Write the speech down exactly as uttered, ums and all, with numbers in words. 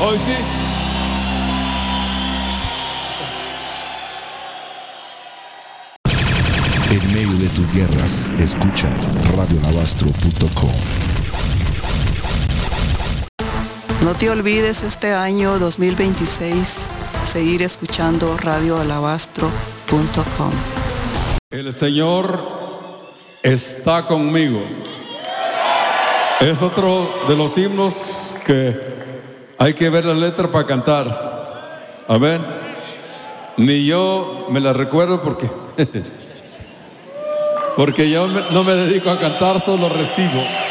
Hoy sí. En medio de tus guerras, escucha radio alabastro punto com. No te olvides este año dos mil veintiséis seguir escuchando radio alabastro punto com. El Señor está conmigo. Es otro de los himnos que hay que ver la letra para cantar. Amén. Ni yo me la recuerdo porque porque yo no me dedico a cantar, solo recibo.